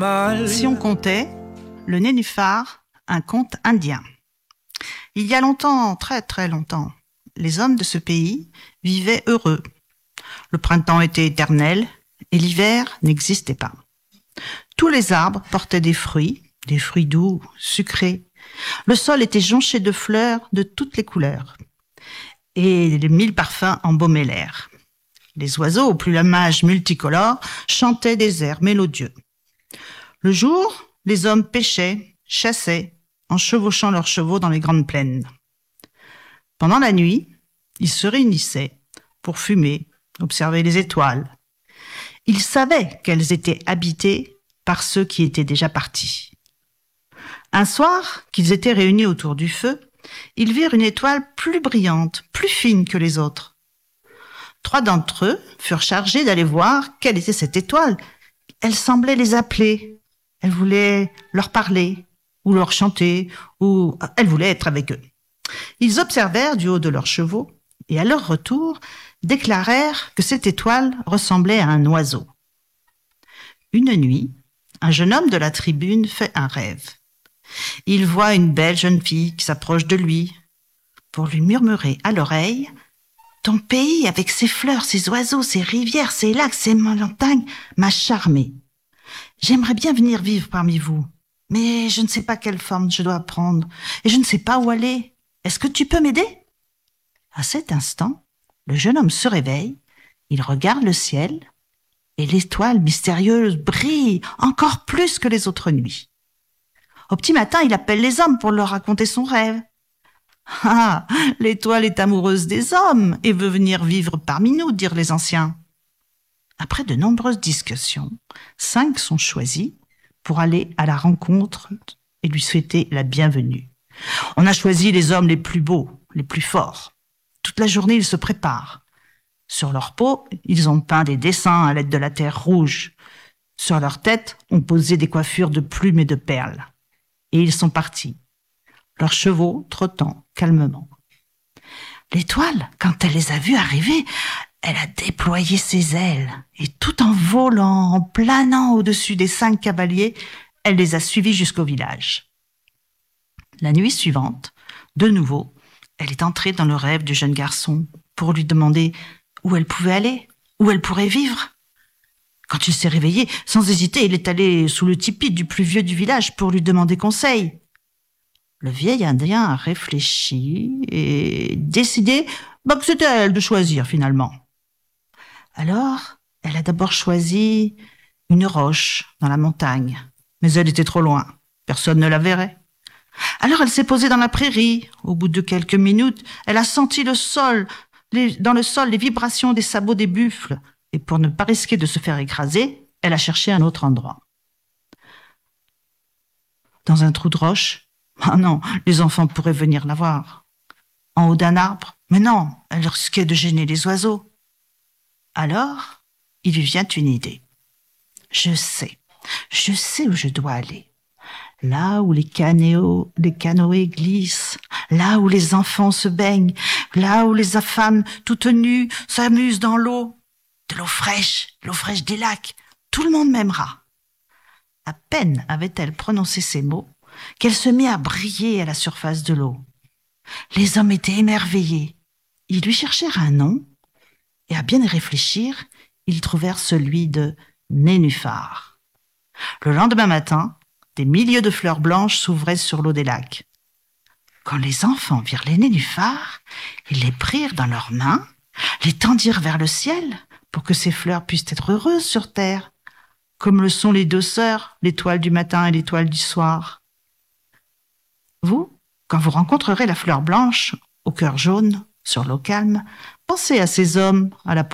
mal. Si on comptait, le nénuphar, un conte indien. Il y a longtemps, très très longtemps, les hommes de ce pays vivaient heureux. Le printemps était éternel et l'hiver n'existait pas. Tous les arbres portaient des fruits doux, sucrés. Le sol était jonché de fleurs de toutes les couleurs. Et les 1000 parfums embaumaient l'air. Les oiseaux, au plumage multicolore, chantaient des airs mélodieux. Le jour, les hommes pêchaient, chassaient, en chevauchant leurs chevaux dans les grandes plaines. Pendant la nuit, ils se réunissaient pour fumer, observer les étoiles. Ils savaient qu'elles étaient habitées par ceux qui étaient déjà partis. Un soir, qu'ils étaient réunis autour du feu, ils virent une étoile plus brillante, plus fine que les autres. 3 d'entre eux furent chargés d'aller voir quelle était cette étoile. Elle semblait les appeler. Elle voulait leur parler, ou leur chanter, ou elle voulait être avec eux. Ils observèrent du haut de leurs chevaux, et à leur retour, déclarèrent que cette étoile ressemblait à un oiseau. Une nuit, un jeune homme de la tribune fait un rêve. Il voit une belle jeune fille qui s'approche de lui pour lui murmurer à l'oreille « Ton pays, avec ses fleurs, ses oiseaux, ses rivières, ses lacs, ses montagnes, m'a charmé. J'aimerais bien venir vivre parmi vous, mais je ne sais pas quelle forme je dois prendre et je ne sais pas où aller. Est-ce que tu peux m'aider ?» À cet instant, le jeune homme se réveille, il regarde le ciel et l'étoile mystérieuse brille encore plus que les autres nuits. Au petit matin, il appelle les hommes pour leur raconter son rêve. « Ah, l'étoile est amoureuse des hommes et veut venir vivre parmi nous, dirent les anciens. » Après de nombreuses discussions, 5 sont choisis pour aller à la rencontre et lui souhaiter la bienvenue. On a choisi les hommes les plus beaux, les plus forts. Toute la journée, ils se préparent. Sur leur peau, ils ont peint des dessins à l'aide de la terre rouge. Sur leur tête, on posait des coiffures de plumes et de perles. Et ils sont partis, leurs chevaux trottant calmement. L'étoile, quand elle les a vus arriver, elle a déployé ses ailes et tout en volant, en planant au-dessus des 5 cavaliers, elle les a suivis jusqu'au village. La nuit suivante, de nouveau, elle est entrée dans le rêve du jeune garçon pour lui demander où elle pouvait aller, où elle pourrait vivre. Quand il s'est réveillé, sans hésiter, il est allé sous le tipi du plus vieux du village pour lui demander conseil. Le vieil Indien a réfléchi et décidé que c'était à elle de choisir finalement. Alors, elle a d'abord choisi une roche dans la montagne, mais elle était trop loin, personne ne la verrait. Alors elle s'est posée dans la prairie. Au bout de quelques minutes, elle a senti dans le sol les vibrations des sabots des buffles. Et pour ne pas risquer de se faire écraser, elle a cherché un autre endroit. Dans un trou de roche? Ah non, les enfants pourraient venir la voir. En haut d'un arbre? Mais non, elle risquait de gêner les oiseaux. Alors, il lui vient une idée. Je sais où je dois aller. Là où les canoës glissent, là où les enfants se baignent, là où les femmes toutes nues s'amusent dans l'eau. De l'eau fraîche des lacs, tout le monde m'aimera. À peine avait-elle prononcé ces mots qu'elle se mit à briller à la surface de l'eau. Les hommes étaient émerveillés. Ils lui cherchèrent un nom et à bien y réfléchir, ils trouvèrent celui de nénuphar. Le lendemain matin, des milliers de fleurs blanches s'ouvraient sur l'eau des lacs. Quand les enfants virent les nénuphars, ils les prirent dans leurs mains, les tendirent vers le ciel pour que ces fleurs puissent être heureuses sur terre, comme le sont les 2 sœurs, l'étoile du matin et l'étoile du soir. Vous, quand vous rencontrerez la fleur blanche au cœur jaune, sur l'eau calme, pensez à ces hommes à la